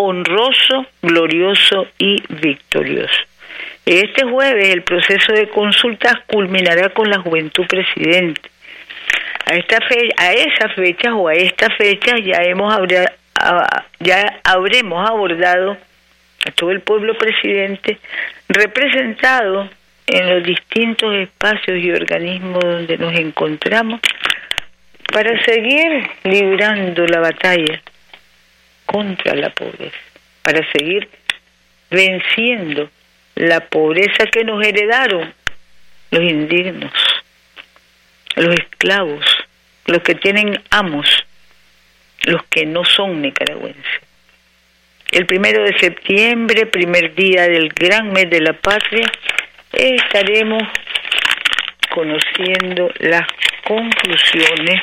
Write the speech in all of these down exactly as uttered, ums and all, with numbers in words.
honroso, glorioso y victorioso. Este jueves el proceso de consultas culminará con la Juventud Presidente. A esta fe, a esas fechas o a esta fecha ya hemos abra, a, ya habremos abordado a todo el pueblo presidente representado en los distintos espacios y organismos donde nos encontramos para seguir librando la batalla contra la pobreza, para seguir venciendo la pobreza que nos heredaron los indignos, los esclavos, los que tienen amos, los que no son nicaragüenses. El primero de septiembre, primer día del gran mes de la patria, estaremos conociendo las conclusiones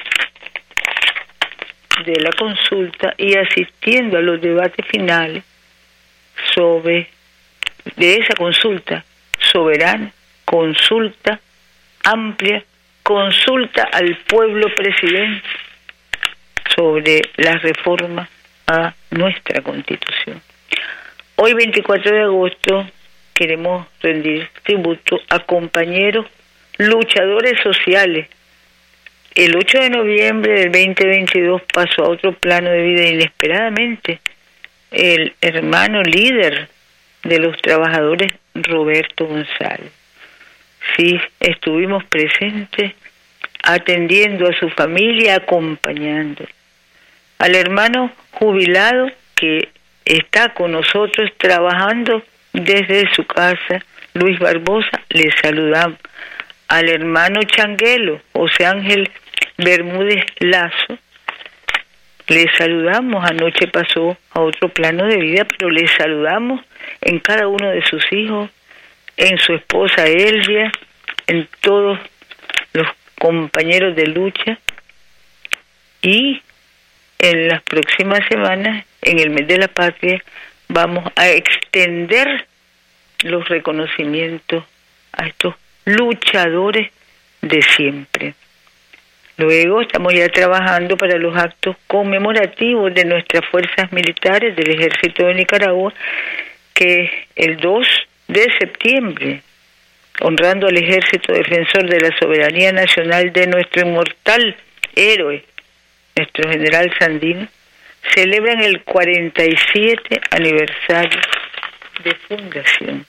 de la consulta y asistiendo a los debates finales sobre de esa consulta soberana, consulta amplia, consulta al pueblo presidente sobre la reforma a nuestra Constitución. Hoy, veinticuatro de agosto, queremos rendir tributo a compañeros luchadores sociales. El ocho de noviembre del veinte veintidós pasó a otro plano de vida inesperadamente el hermano líder de los trabajadores, Roberto González. Sí, estuvimos presentes atendiendo a su familia, acompañándolo. Al hermano jubilado que está con nosotros trabajando desde su casa, Luis Barbosa, le saludamos. Al hermano changuelo, José Ángel Bermúdez Lazo, le saludamos. Anoche pasó a otro plano de vida, pero le saludamos en cada uno de sus hijos, en su esposa Elvia, en todos los compañeros de lucha, y en las próximas semanas, en el mes de la patria, vamos a extender los reconocimientos a estos luchadores de siempre. Luego estamos ya trabajando para los actos conmemorativos de nuestras fuerzas militares del Ejército de Nicaragua, que el dos de septiembre, honrando al Ejército Defensor de la Soberanía Nacional de nuestro inmortal héroe, nuestro general Sandino, celebran el cuarenta y siete aniversario de fundación.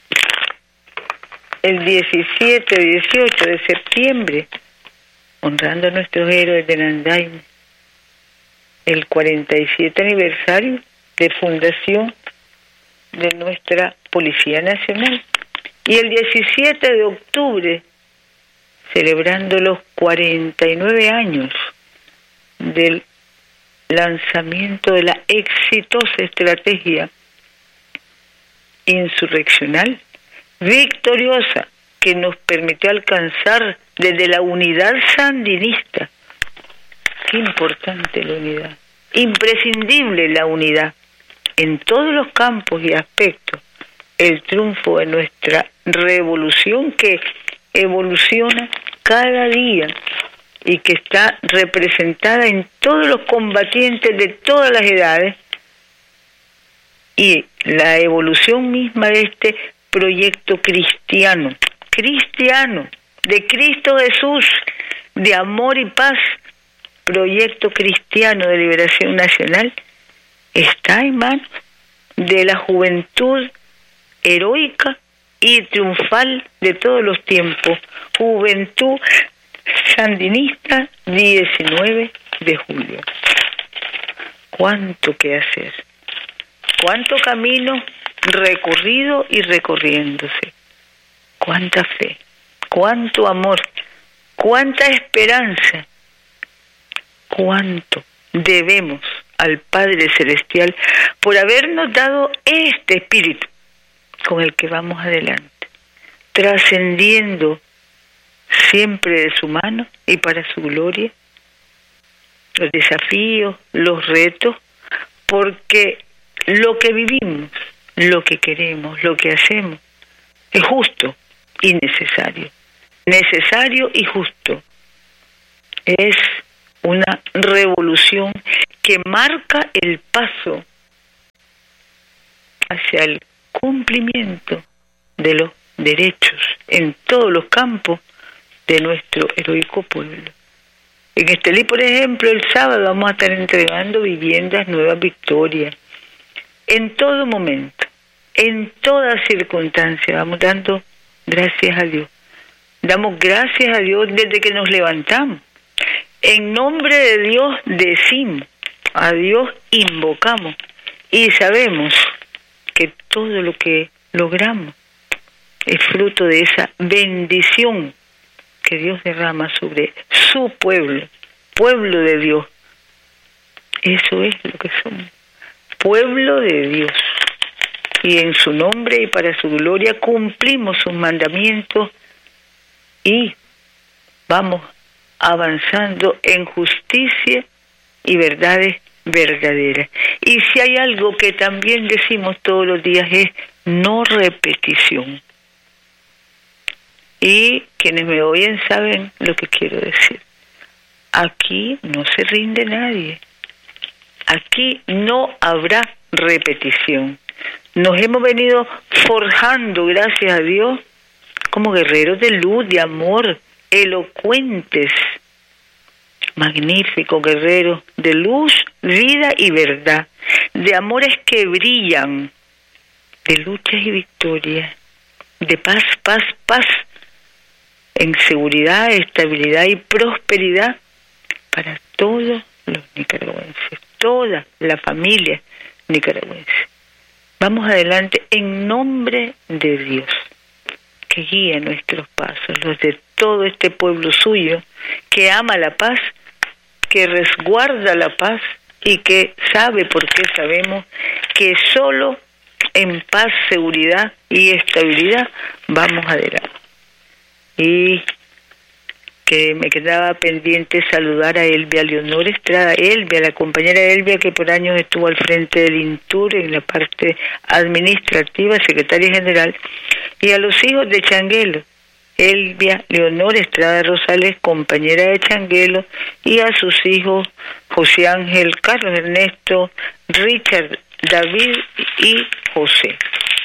El diecisiete o dieciocho de septiembre, honrando a nuestros héroes de Nandaime, el cuarenta y siete aniversario de fundación de nuestra Policía Nacional. Y el diecisiete de octubre, celebrando los cuarenta y nueve años del lanzamiento de la exitosa estrategia insurreccional victoriosa que nos permitió alcanzar desde la unidad sandinista. Qué importante la unidad, imprescindible la unidad en todos los campos y aspectos, el triunfo de nuestra revolución que evoluciona cada día y que está representada en todos los combatientes de todas las edades, y la evolución misma de este proyecto cristiano, cristiano, de Cristo Jesús, de amor y paz, proyecto cristiano de liberación nacional, está en manos de la juventud heroica y triunfal de todos los tiempos, Juventud Sandinista, diecinueve de julio. ¿Cuánto que hacer? ¿Cuánto camino recorrido y recorriéndose? ¿Cuánta fe? ¿Cuánto amor? ¿Cuánta esperanza? ¿Cuánto debemos al Padre Celestial por habernos dado este espíritu con el que vamos adelante, trascendiendo siempre de su mano y para su gloria los desafíos, los retos, porque lo que vivimos, lo que queremos, lo que hacemos es justo y necesario, necesario y justo. Es una revolución que marca el paso hacia el cumplimiento de los derechos en todos los campos de nuestro heroico pueblo. En Estelí, por ejemplo, el sábado vamos a estar entregando viviendas Nueva Victoria. En todo momento, en toda circunstancia, vamos dando gracias a Dios. Damos gracias a Dios desde que nos levantamos. En nombre de Dios decimos, a Dios invocamos y sabemos que todo lo que logramos es fruto de esa bendición que Dios derrama sobre su pueblo, pueblo de Dios. Eso es lo que somos, pueblo de Dios. Y en su nombre y para su gloria cumplimos sus mandamientos y vamos avanzando en justicia y verdades verdaderas. Y si hay algo que también decimos todos los días es no repetición. Y quienes me oyen saben lo que quiero decir. Aquí no se rinde nadie. Aquí no habrá repetición. Nos hemos venido forjando, gracias a Dios, como guerreros de luz, de amor, elocuentes, magníficos guerreros de luz, vida y verdad, de amores que brillan, de luchas y victorias, de paz, paz, paz, en seguridad, estabilidad y prosperidad para todos los nicaragüenses, toda la familia nicaragüense. Vamos adelante en nombre de Dios, que guía nuestros pasos, los de todo este pueblo suyo, que ama la paz, que resguarda la paz y que sabe, porque sabemos, que solo en paz, seguridad y estabilidad vamos adelante. Y que me quedaba pendiente saludar a Elvia Leonor Estrada, Elvia, la compañera Elvia que por años estuvo al frente del INTUR en la parte administrativa, secretaria general, y a los hijos de Changuelo, Elvia Leonor Estrada Rosales, compañera de Changuelo, y a sus hijos José Ángel, Carlos Ernesto, Richard, David y José.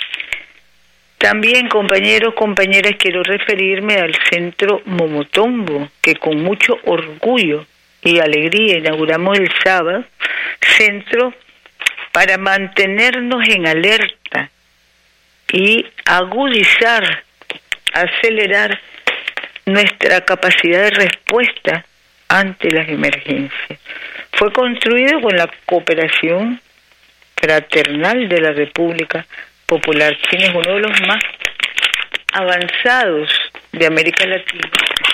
También, compañeros, compañeras, quiero referirme al Centro Momotombo, que con mucho orgullo y alegría inauguramos el sábado, centro para mantenernos en alerta y agudizar, acelerar nuestra capacidad de respuesta ante las emergencias. Fue construido con la cooperación fraternal de la República Popular China, es uno de los más avanzados de América Latina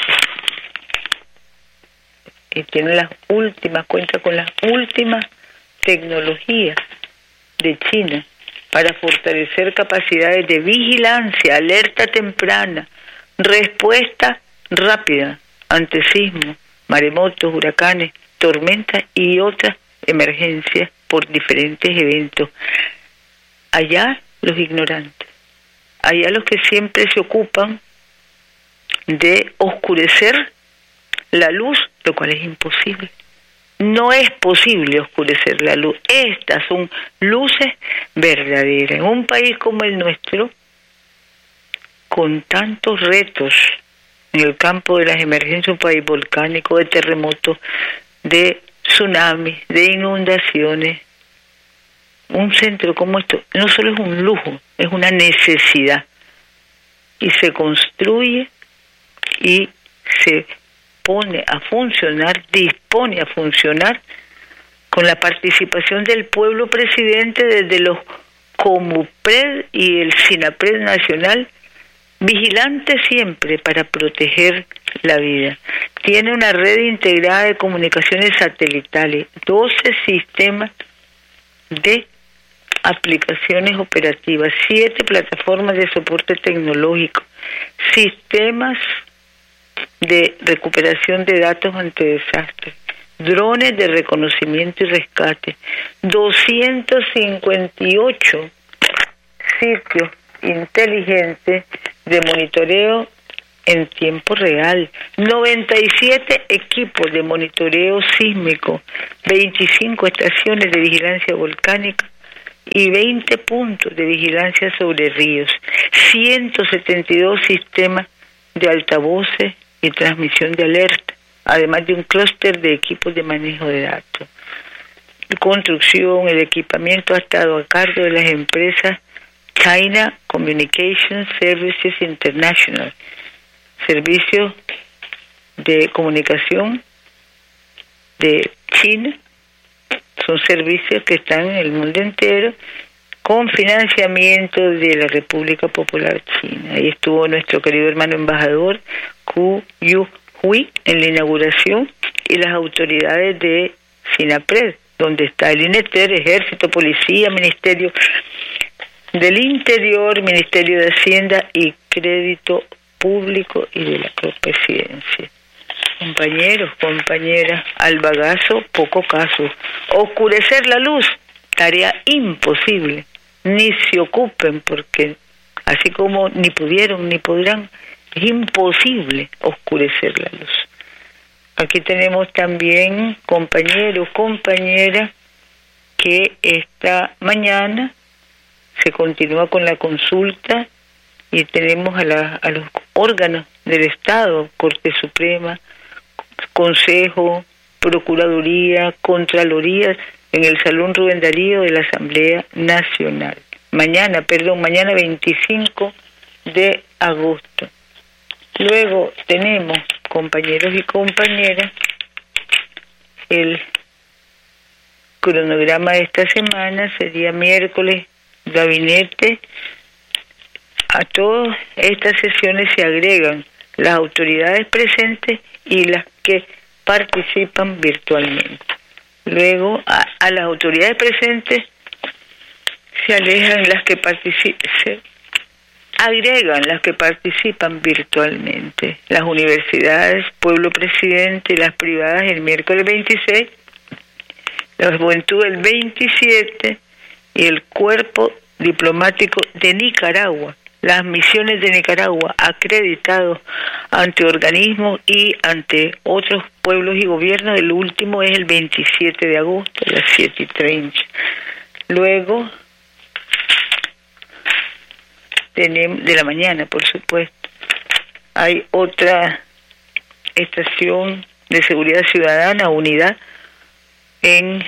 y tiene las últimas, cuenta con las últimas tecnologías de China para fortalecer capacidades de vigilancia, alerta temprana, respuesta rápida ante sismos, maremotos, huracanes, tormentas y otras emergencias por diferentes eventos. Allá los ignorantes, allá los que siempre se ocupan de oscurecer la luz, lo cual es imposible. No es posible oscurecer la luz. Estas son luces verdaderas. En un país como el nuestro, con tantos retos en el campo de las emergencias, un país volcánico, de terremotos, de tsunamis, de inundaciones, un centro como esto no solo es un lujo, es una necesidad. Y se construye y se pone a funcionar, dispone a funcionar con la participación del pueblo presidente desde los Comupred y el SINAPRED nacional, vigilante siempre para proteger la vida. Tiene una red integrada de comunicaciones satelitales, doce sistemas de aplicaciones operativas, siete plataformas de soporte tecnológico, sistemas de recuperación de datos ante desastres, drones de reconocimiento y rescate, doscientos cincuenta y ocho sitios inteligentes de monitoreo en tiempo real, noventa y siete equipos de monitoreo sísmico, veinticinco estaciones de vigilancia volcánica y veinte puntos de vigilancia sobre ríos, ciento setenta y dos sistemas de altavoces y transmisión de alerta, además de un clúster de equipos de manejo de datos. La construcción, el equipamiento ha estado a cargo de las empresas China Communication Services International, servicios de comunicación de China. Son servicios que están en el mundo entero con financiamiento de la República Popular China. Ahí estuvo nuestro querido hermano embajador Ku Yu Hui en la inauguración y las autoridades de SINAPRED, donde está el INETER, Ejército, Policía, Ministerio del Interior, Ministerio de Hacienda y Crédito Público y de la Presidencia. Compañeros, compañeras, al bagazo, poco caso. Oscurecer la luz, tarea imposible. Ni se ocupen, porque así como ni pudieron ni podrán, es imposible oscurecer la luz. Aquí tenemos también compañeros, compañeras, que esta mañana se continúa con la consulta y tenemos a, la, a los órganos del Estado, Corte Suprema, Consejo, Procuraduría, Contraloría, en el Salón Rubén Darío de la Asamblea Nacional. Mañana, perdón, mañana veinticinco de agosto. Luego tenemos, compañeros y compañeras, el cronograma de esta semana sería miércoles, gabinete. A todas estas sesiones se agregan las autoridades presentes y las que participan virtualmente. Luego, a, a las autoridades presentes se alejan las que participan, se agregan las que participan virtualmente. Las universidades, Pueblo Presidente, las privadas el miércoles veintiséis, la Juventud el veintisiete y el Cuerpo Diplomático de Nicaragua. Las misiones de Nicaragua acreditados ante organismos y ante otros pueblos y gobiernos. El último es el veintisiete de agosto a las siete y treinta. Luego, tenemos, de la mañana, por supuesto, hay otra estación de seguridad ciudadana, unidad, en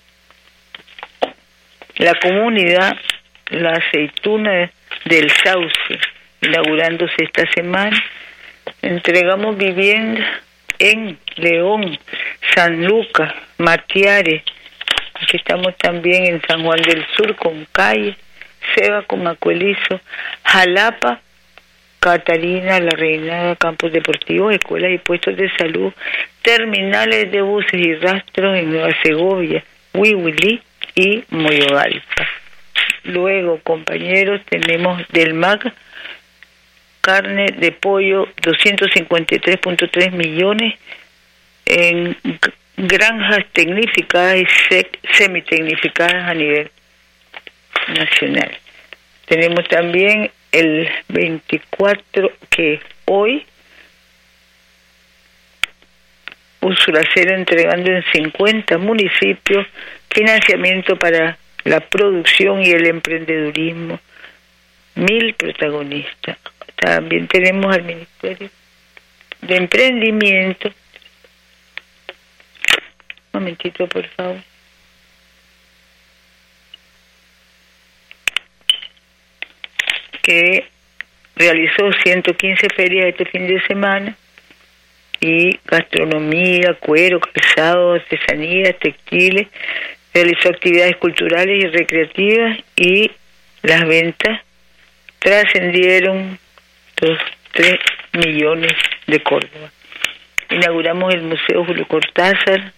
la comunidad La Aceituna del Sauce, inaugurándose esta semana. Entregamos vivienda en León, San Lucas, Matiare. Aquí estamos también en San Juan del Sur con Calle, Seba con Macuelizo, Jalapa, Catarina, La Reinada, campos deportivos, escuelas y puestos de salud, terminales de buses y rastros en Nueva Segovia, Huihuilí y Moyogalpa. Luego, compañeros, tenemos del M A C, carne de pollo, doscientos cincuenta y tres punto tres millones en granjas tecnificadas y semitecnificadas a nivel nacional. Tenemos también el veinticuatro, que hoy Usulacero entregando en cincuenta municipios financiamiento para la producción y el emprendedurismo, mil protagonistas. También tenemos al Ministerio de Emprendimiento. Un momentito, por favor. Que realizó ciento quince ferias este fin de semana, y gastronomía, cuero, calzado, artesanías, textiles. Realizó actividades culturales y recreativas, y las ventas trascendieron los tres millones de Córdoba. Inauguramos el Museo Julio Cortázar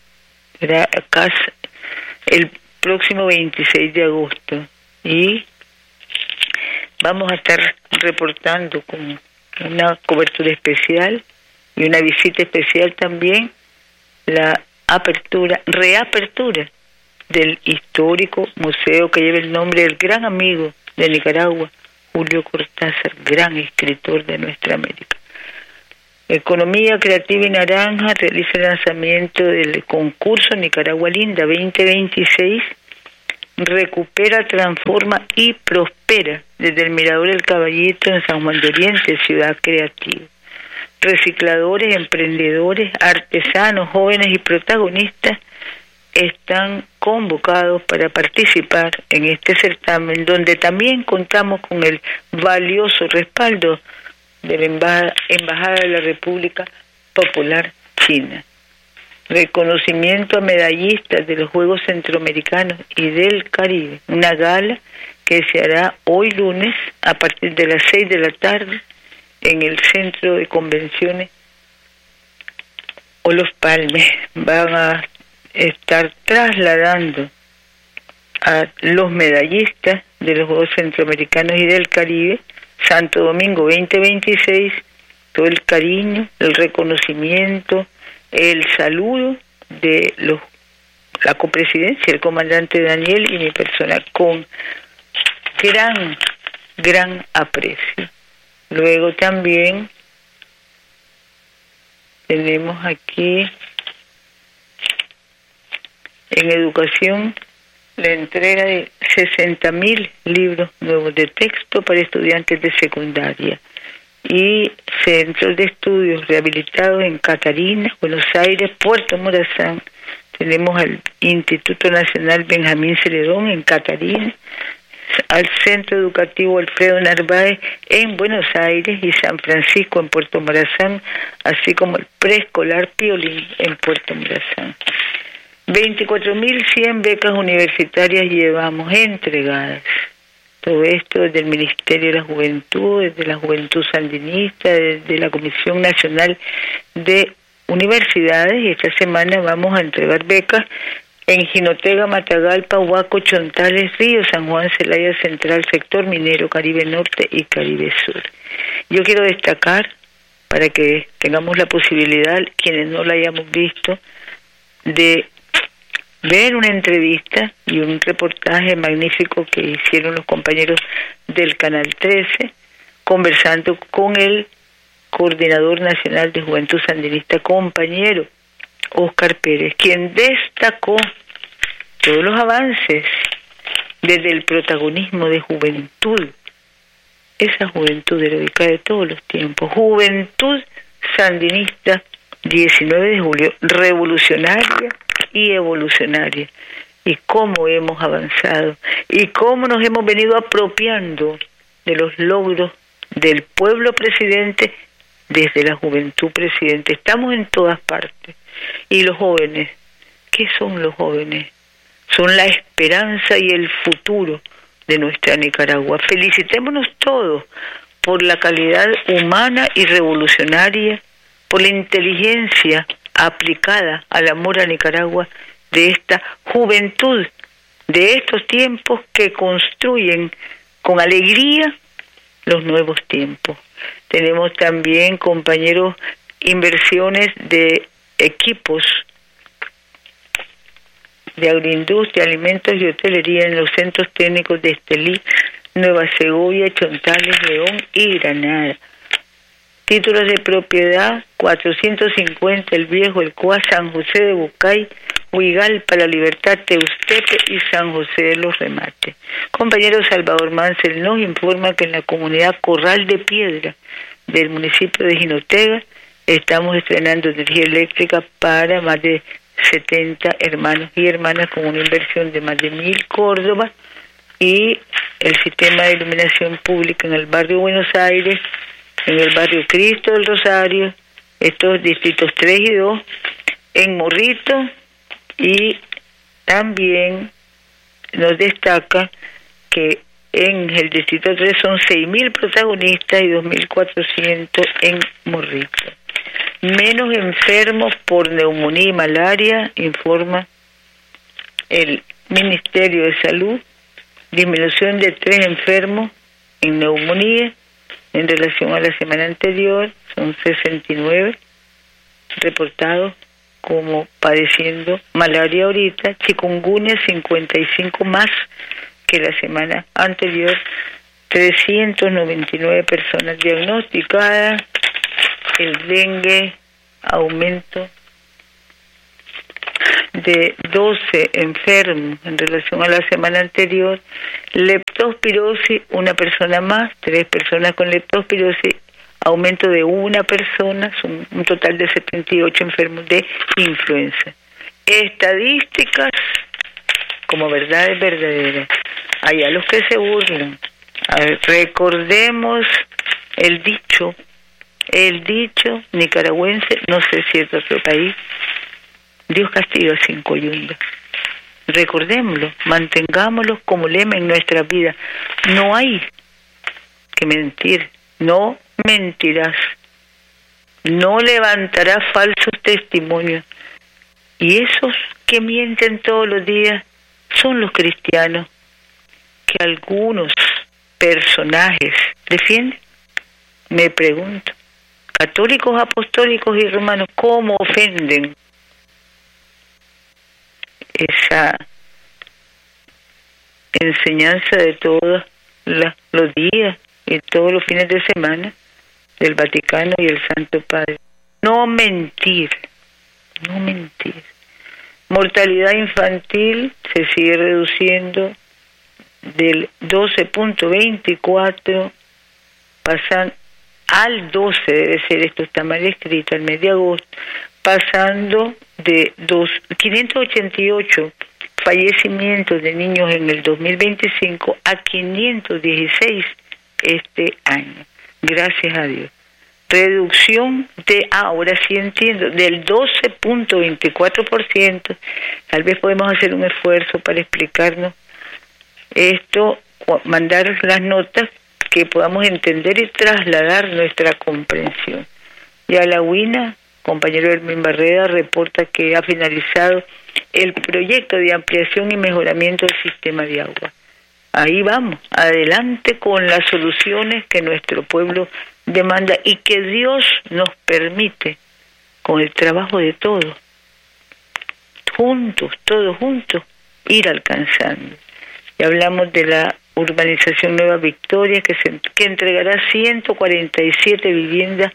el próximo veintiséis de agosto, y vamos a estar reportando con una cobertura especial y una visita especial también la apertura, reapertura del histórico museo que lleva el nombre del gran amigo de Nicaragua, Julio Cortázar, gran escritor de nuestra América. Economía Creativa y Naranja realiza el lanzamiento del concurso Nicaragua Linda veinte veintiséis recupera, transforma y prospera desde el Mirador del Caballito en San Juan de Oriente, ciudad creativa. Recicladores, emprendedores, artesanos, jóvenes y protagonistas están convocados para participar en este certamen, donde también contamos con el valioso respaldo de la Embajada, Embajada de la República Popular China. Reconocimiento a medallistas de los Juegos Centroamericanos y del Caribe, una gala que se hará hoy lunes a partir de las seis de la tarde en el Centro de Convenciones o Los Palmes. Van a estar trasladando a los medallistas de los Juegos Centroamericanos y del Caribe, Santo Domingo veinte veintiséis, todo el cariño, el reconocimiento, el saludo de los la copresidencia, el comandante Daniel y mi persona, con gran, gran aprecio. Luego también tenemos aquí en educación la entrega de sesenta mil libros nuevos de texto para estudiantes de secundaria y centros de estudios rehabilitados en Catarina, Buenos Aires, Puerto Morazán. Tenemos al Instituto Nacional Benjamín Celedón en Catarina, al Centro Educativo Alfredo Narváez en Buenos Aires y San Francisco en Puerto Morazán, así como el preescolar Piolín en Puerto Morazán. veinticuatro mil cien becas universitarias llevamos entregadas. Todo esto desde el Ministerio de la Juventud, desde la Juventud Sandinista, desde la Comisión Nacional de Universidades, y esta semana vamos a entregar becas en Jinotega, Matagalpa, Huaco, Chontales, Río, San Juan, Celaya Central, Sector Minero, Caribe Norte y Caribe Sur. Yo quiero destacar, para que tengamos la posibilidad, quienes no la hayamos visto, de ver una entrevista y un reportaje magnífico que hicieron los compañeros del Canal trece, conversando con el Coordinador Nacional de Juventud Sandinista, compañero Óscar Pérez, quien destacó todos los avances desde el protagonismo de juventud, esa juventud heroica de todos los tiempos, Juventud Sandinista, diecinueve de julio, revolucionaria y evolucionaria, y cómo hemos avanzado y cómo nos hemos venido apropiando de los logros del pueblo presidente desde la juventud presidente. Estamos en todas partes. Y los jóvenes, ¿qué son los jóvenes? Son la esperanza y el futuro de nuestra Nicaragua. Felicitémonos todos por la calidad humana y revolucionaria, por la inteligencia aplicada al amor a Nicaragua de esta juventud, de estos tiempos que construyen con alegría los nuevos tiempos. Tenemos también, compañeros, inversiones de equipos de agroindustria, alimentos y hotelería en los centros técnicos de Estelí, Nueva Segovia, Chontales, León y Granada. Títulos de propiedad: cuatrocientos cincuenta El Viejo, El Cuá, San José de Bucay, Huigalpa, La Libertad, Teustepe y San José de los Remates. Compañero Salvador Mansell nos informa que en la comunidad Corral de Piedra del municipio de Jinotega estamos estrenando energía eléctrica para más de setenta hermanos y hermanas con una inversión de más de mil Córdoba, y el sistema de iluminación pública en el barrio Buenos Aires, en el barrio Cristo del Rosario, estos distritos tres y dos, en Morrito, y también nos destaca que en el distrito tres son seis mil protagonistas y dos mil cuatrocientos en Morrito. Menos enfermos por neumonía y malaria, informa el Ministerio de Salud. Disminución de tres enfermos en neumonía en relación a la semana anterior, son sesenta y nueve reportados como padeciendo malaria ahorita. Chikungunya, cincuenta y cinco más que la semana anterior, trescientas noventa y nueve personas diagnosticadas. El dengue, aumento de doce enfermos en relación a la semana anterior. Leptospirosis, una persona más, tres personas con leptospirosis, aumento de una persona, son un total de setenta y ocho enfermos de influenza. Estadísticas como verdades verdaderas. Hay a los que se burlan. A ver, recordemos el dicho, el dicho nicaragüense, no sé si es de otro país: Dios castiga sin coyunda. Recordémoslo, mantengámoslo como lema en nuestra vida. No hay que mentir, no mentirás, no levantarás falsos testimonios. Y esos que mienten todos los días son los cristianos que algunos personajes defienden. Me pregunto, católicos, apostólicos y romanos, ¿cómo ofenden esa enseñanza de todos la, los días y todos los fines de semana del Vaticano y el Santo Padre? No mentir, no mentir. Mortalidad infantil se sigue reduciendo del doce punto veinticuatro, pasan al doce, debe ser, esto está mal escrito, al mes de agosto, pasando de dos, quinientos ochenta y ocho fallecimientos de niños en el dos mil veinticinco a quinientos dieciséis este año. Gracias a Dios. Reducción de, ah, ahora sí entiendo, del doce punto veinticuatro por ciento. Tal vez podemos hacer un esfuerzo para explicarnos esto, mandar las notas que podamos entender y trasladar nuestra comprensión. Ya la UINA, compañero Hermín Barreda, reporta que ha finalizado el proyecto de ampliación y mejoramiento del sistema de agua. Ahí vamos, adelante con las soluciones que nuestro pueblo demanda y que Dios nos permite, con el trabajo de todos, juntos, todos juntos, ir alcanzando. Y hablamos de la urbanización Nueva Victoria, que, se, que entregará ciento cuarenta y siete viviendas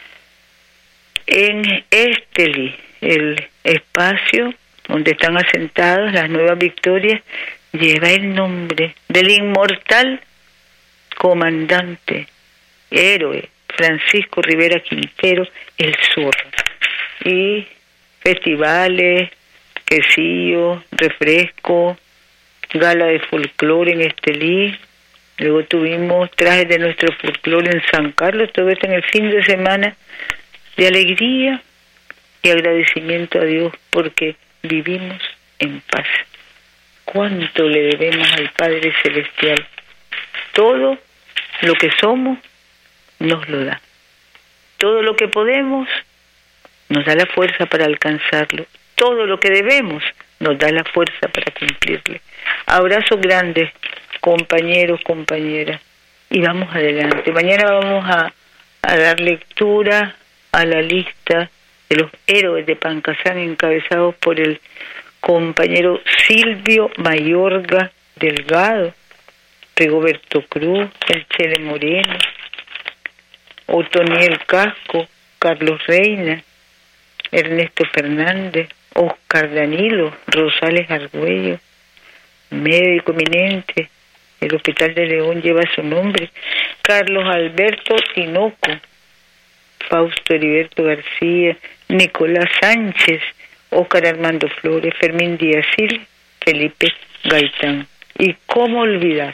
en Esteli, el espacio donde están asentadas las Nuevas Victorias. Lleva el nombre del inmortal comandante, héroe, Francisco Rivera Quintero, el Zorro. Y festivales, quesillo, refresco, gala de folclore en Estelí. Luego tuvimos trajes de nuestro folclore en San Carlos. Todo esto en el fin de semana de alegría y agradecimiento a Dios porque vivimos en paz. ¿Cuánto le debemos al Padre Celestial? Todo lo que somos nos lo da. Todo lo que podemos nos da la fuerza para alcanzarlo. Todo lo que debemos nos da la fuerza para cumplirle. Abrazos grandes, compañeros, compañeras. Y vamos adelante. Mañana vamos a, a dar lectura a la lista de los héroes de Pancasán encabezados por el compañero Silvio Mayorga Delgado, Rigoberto Cruz, el Chele Moreno, Otoniel Casco, Carlos Reina, Ernesto Fernández, Oscar Danilo, Rosales Argüello, médico eminente, el Hospital de León lleva su nombre, Carlos Alberto Tinoco, Fausto Heriberto García, Nicolás Sánchez, Óscar Armando Flores, Fermín Díaz Sil, Felipe Gaitán. Y cómo olvidar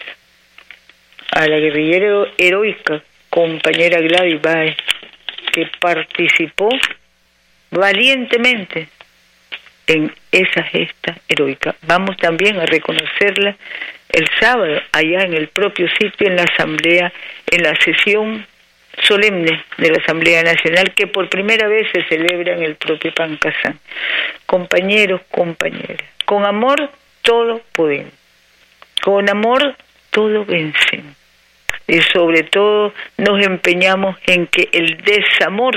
a la guerrillera heroica compañera Gladys Báez, que participó valientemente en esa gesta heroica. Vamos también a reconocerla el sábado, allá en el propio sitio, en la asamblea, en la sesión solemne de la Asamblea Nacional, que por primera vez se celebra en el propio Pancasán. Compañeros, compañeras, con amor todo podemos, con amor todo vencemos, y sobre todo nos empeñamos en que el desamor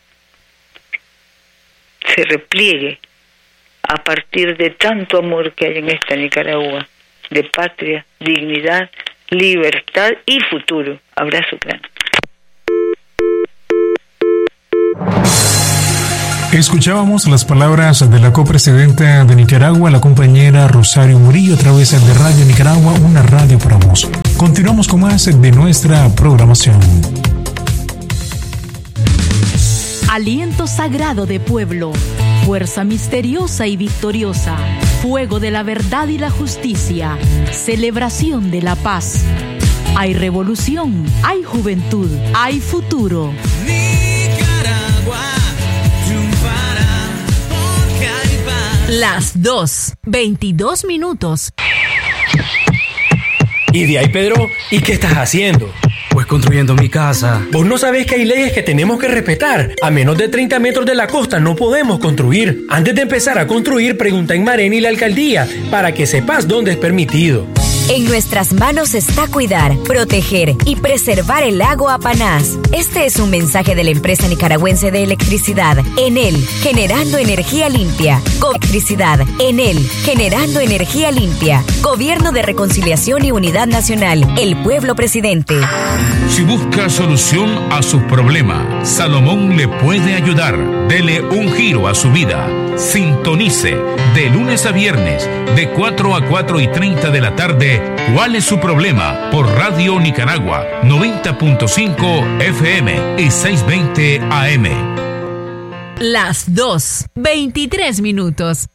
se repliegue a partir de tanto amor que hay en esta Nicaragua, de patria, dignidad, libertad y futuro. Abrazo grande. Escuchábamos las palabras de la copresidenta de Nicaragua, la compañera Rosario Murillo, a través de Radio Nicaragua, una radio para vos. Continuamos con más de nuestra programación. Aliento sagrado de pueblo, fuerza misteriosa y victoriosa, fuego de la verdad y la justicia, celebración de la paz. Hay revolución, hay juventud, hay futuro. Nicaragua triunfará porque hay paz. Las dos, veintidós minutos. ¿Y de ahí, Pedro? ¿Y qué estás haciendo? Pues construyendo mi casa. ¿Vos no sabés que hay leyes que tenemos que respetar? A menos de treinta metros de la costa no podemos construir. Antes de empezar a construir, pregunta en Marena y la alcaldía para que sepas dónde es permitido. En nuestras manos está cuidar, proteger y preservar el lago Apanás. Este es un mensaje de la empresa nicaragüense de electricidad, Enel, generando energía limpia. Coelectricidad, Enel, generando energía limpia. Gobierno de Reconciliación y Unidad Nacional, el pueblo presidente. Si busca solución a sus problemas, Salomón le puede ayudar. Dele un giro a su vida. Sintonice de lunes a viernes de cuatro a cuatro y treinta de la tarde. ¿Cuál es su problema? Por Radio Nicaragua noventa punto cinco F M y seiscientos veinte A M. Las dos, veintitrés minutos.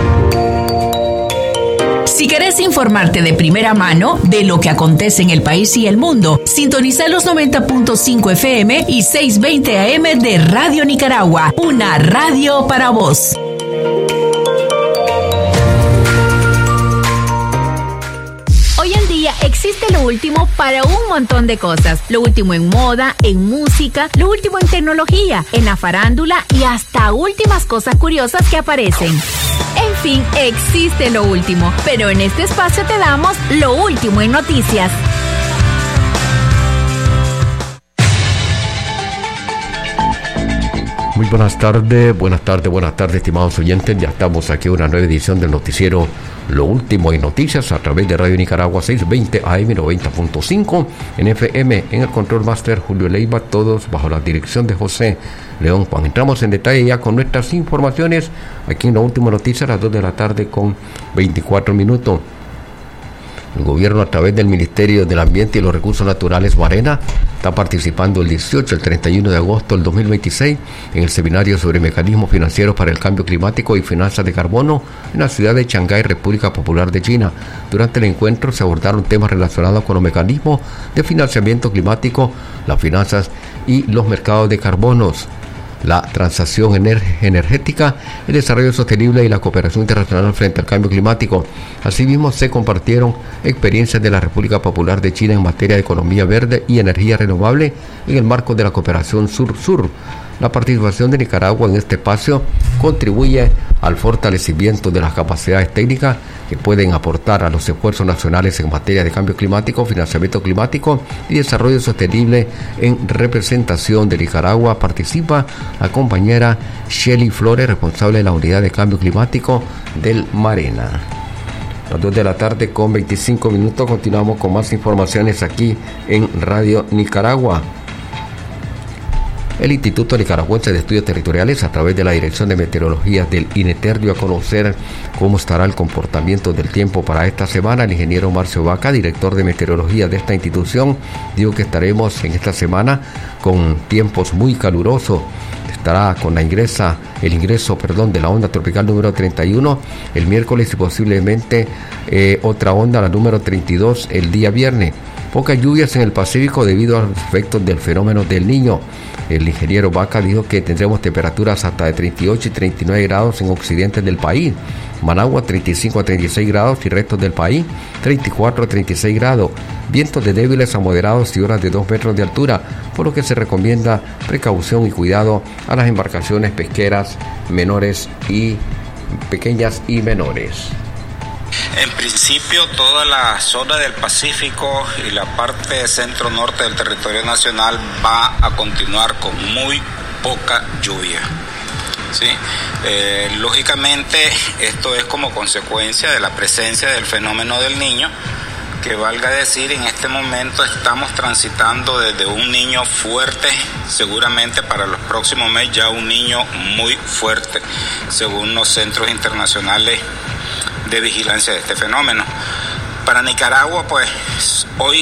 Si querés informarte de primera mano de lo que acontece en el país y el mundo, sintoniza los noventa punto cinco F M y seiscientos veinte A M de Radio Nicaragua, una radio para vos. Hoy en día existe lo último para un montón de cosas. Lo último en moda, en música, lo último en tecnología, en la farándula y hasta últimas cosas curiosas que aparecen. En fin, existe lo último, pero en este espacio te damos lo último en noticias. Muy buenas tardes, buenas tardes, buenas tardes, estimados oyentes. Ya estamos aquí en una nueva edición del noticiero Lo Último en Noticias a través de Radio Nicaragua seiscientos veinte A M noventa punto cinco en F M. En el control máster Julio Leiva, todos bajo la dirección de José León Juan. Entramos en detalle ya con nuestras informaciones aquí en Lo Último Noticias a las dos de la tarde con veinticuatro minutos. El gobierno, a través del Ministerio del Ambiente y los Recursos Naturales Marena, está participando el dieciocho al treinta y uno de agosto del dos mil veintiséis en el seminario sobre mecanismos financieros para el cambio climático y finanzas de carbono en la ciudad de Shanghái, República Popular de China. Durante el encuentro se abordaron temas relacionados con los mecanismos de financiamiento climático, las finanzas y los mercados de carbonos, la transacción ener- energética, el desarrollo sostenible y la cooperación internacional frente al cambio climático. Asimismo, se compartieron experiencias de la República Popular de China en materia de economía verde y energía renovable en el marco de la cooperación sur-sur. La participación de Nicaragua en este espacio contribuye al fortalecimiento de las capacidades técnicas que pueden aportar a los esfuerzos nacionales en materia de cambio climático, financiamiento climático y desarrollo sostenible. En representación de Nicaragua participa la compañera Shelly Flores, responsable de la Unidad de Cambio Climático del Marena. A las dos de la tarde con veinticinco minutos continuamos con más informaciones aquí en Radio Nicaragua. El Instituto Nicaragüense de Estudios Territoriales, a través de la Dirección de Meteorología del INETER, dio a conocer cómo estará el comportamiento del tiempo para esta semana. El ingeniero Marcio Vaca, director de Meteorología de esta institución, dijo que estaremos en esta semana con tiempos muy calurosos. Estará con la ingresa, el ingreso perdón, de la onda tropical número treinta y uno el miércoles y posiblemente eh, otra onda, la número treinta y dos, el día viernes. Pocas lluvias en el Pacífico debido a los efectos del fenómeno del Niño. El ingeniero Vaca dijo que tendremos temperaturas hasta de treinta y ocho y treinta y nueve grados en occidente del país. Managua treinta y cinco a treinta y seis grados y restos del país treinta y cuatro a treinta y seis grados. Vientos de débiles a moderados y olas de dos metros de altura, por lo que se recomienda precaución y cuidado a las embarcaciones pesqueras menores y pequeñas y menores. En principio, toda la zona del Pacífico y la parte centro-norte del territorio nacional va a continuar con muy poca lluvia. ¿Sí? Eh, lógicamente, esto es como consecuencia de la presencia del fenómeno del Niño, que valga decir, en este momento estamos transitando desde un niño fuerte, seguramente para los próximos meses ya un niño muy fuerte, según los centros internacionales de vigilancia de este fenómeno. Para Nicaragua, pues hoy